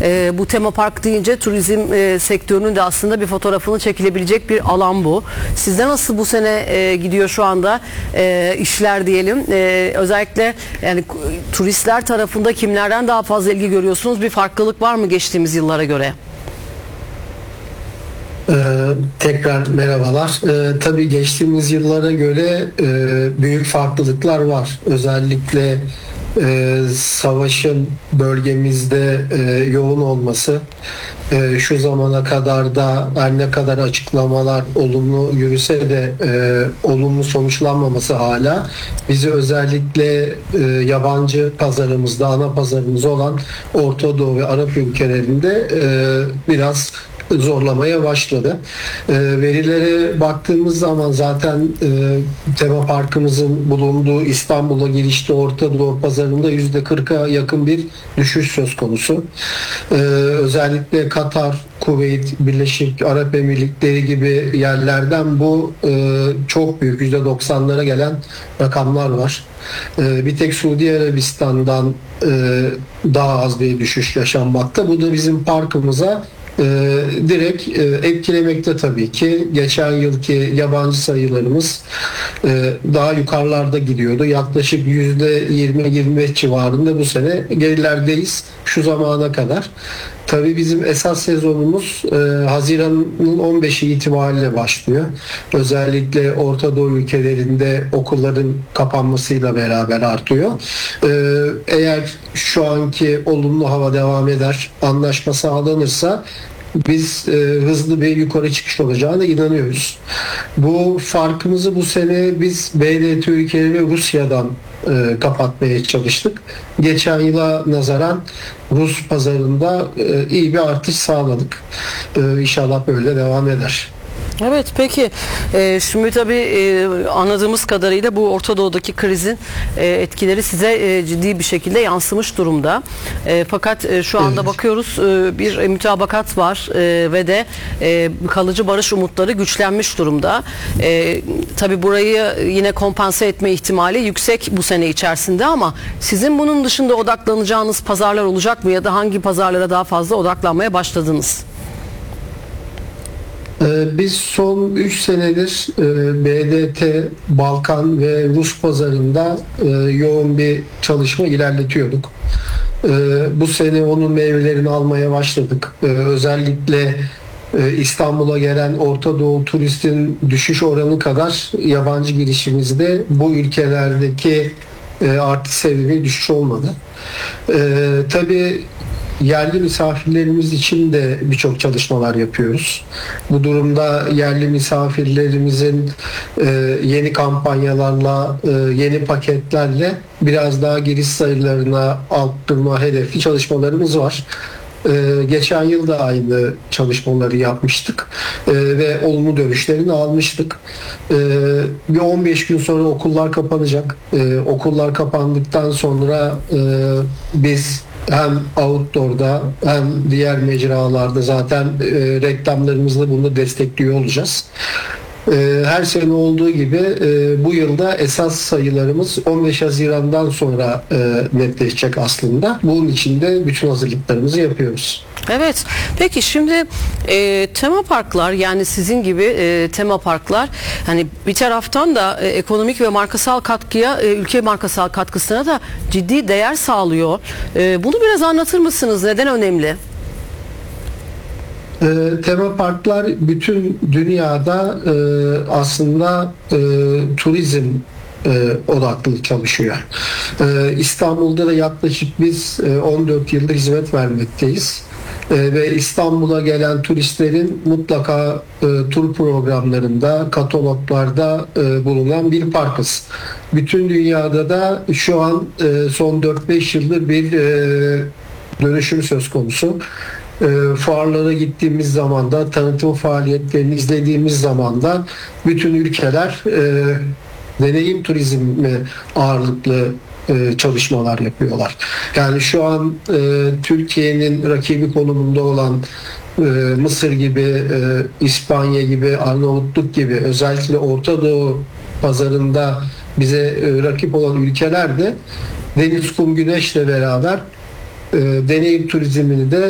Bu tema park deyince turizm sektörünün de aslında bir fotoğrafını çekilebilecek bir alan bu. Sizde nasıl bu sene gidiyor şu anda işler diyelim? Özellikle yani turistler tarafında kimlerden daha fazla ilgi görüyorsunuz? Bir farklılık var mı geçtiğimiz yıllara göre? Tekrar merhabalar. Tabii geçtiğimiz yıllara göre büyük farklılıklar var. Özellikle savaşın bölgemizde yoğun olması, şu zamana kadar da her ne kadar açıklamalar olumlu yürüse de olumlu sonuçlanmaması hala bizi özellikle yabancı pazarımızda, ana pazarımız olan Orta Doğu ve Arap ülkelerinde biraz zorlamaya başladı. Verilere baktığımız zaman zaten tema parkımızın bulunduğu İstanbul'a girişte Orta Doğu pazarında %40'a yakın bir düşüş söz konusu. Özellikle Katar, Kuveyt, Birleşik Arap Emirlikleri gibi yerlerden bu çok büyük %90'lara gelen rakamlar var. Bir tek Suudi Arabistan'dan daha az bir düşüş yaşanmakta. Bu da bizim parkımıza direkt etkilemekte tabii ki. Geçen yılki yabancı sayılarımız daha yukarılarda gidiyordu. Yaklaşık %20-25 civarında bu sene gerilerdeyiz şu zamana kadar. Tabii bizim esas sezonumuz Haziran'ın 15'i itibariyle başlıyor. Özellikle Orta Doğu ülkelerinde okulların kapanmasıyla beraber artıyor. Eğer şu anki olumlu hava devam eder, anlaşma sağlanırsa biz hızlı bir yukarı çıkış olacağına inanıyoruz. Bu farkımızı bu sene biz BDT ülkeleri ve Rusya'dan kapatmaya çalıştık. Geçen yıla nazaran Rus pazarında iyi bir artış sağladık. İnşallah böyle devam eder. Evet, peki şimdi tabii anladığımız kadarıyla bu Orta Doğu'daki krizin etkileri size ciddi bir şekilde yansımış durumda. Fakat şu anda bakıyoruz bir mütabakat var ve de kalıcı barış umutları güçlenmiş durumda. Tabii burayı yine kompanse etme ihtimali yüksek bu sene içerisinde ama sizin bunun dışında odaklanacağınız pazarlar olacak mı ya da hangi pazarlara daha fazla odaklanmaya başladınız? Biz son 3 senedir BDT, Balkan ve Rus pazarında yoğun bir çalışma ilerletiyorduk. Bu sene onun meyvelerini almaya başladık. Özellikle İstanbul'a gelen Orta Doğu turistin düşüş oranı kadar yabancı girişimizde bu ülkelerdeki artış sebebi düşüş olmadı. Tabii yerli misafirlerimiz için de birçok çalışmalar yapıyoruz. Bu durumda yerli misafirlerimizin yeni kampanyalarla, yeni paketlerle biraz daha giriş sayılarına arttırma hedefli çalışmalarımız var. Geçen yıl da aynı çalışmaları yapmıştık ve olumlu dönüşlerini almıştık. Bir 15 gün sonra okullar kapanacak. Okullar kapandıktan sonra biz hem outdoor'da hem diğer mecralarda zaten reklamlarımızla bunu destekliyor olacağız. Her sene olduğu gibi bu yılda esas sayılarımız 15 Haziran'dan sonra netleşecek aslında. Bunun için de bütün hazırlıklarımızı yapıyoruz. Evet. Peki şimdi tema parklar, yani sizin gibi tema parklar hani bir taraftan da ekonomik ve markasal katkıya, ülke markasal katkısına da ciddi değer sağlıyor. Bunu biraz anlatır mısınız? Neden önemli? Tema parklar bütün dünyada aslında turizm odaklı çalışıyor. İstanbul'da da yaklaşık biz 14 yıldır hizmet vermekteyiz. Ve İstanbul'a gelen turistlerin mutlaka tur programlarında, kataloglarda bulunan bir parkız. Bütün dünyada da şu an son 4-5 yıldır bir dönüşüm söz konusu. Fuarlara gittiğimiz zaman da, tanıtım faaliyetlerini izlediğimiz zaman da bütün ülkeler deneyim turizmi ağırlıklı çalışmalar yapıyorlar. Yani şu an Türkiye'nin rakibi konumunda olan Mısır gibi, İspanya gibi, Arnavutluk gibi özellikle Orta Doğu pazarında bize rakip olan ülkeler de deniz, kum, güneşle beraber deneyim turizmini de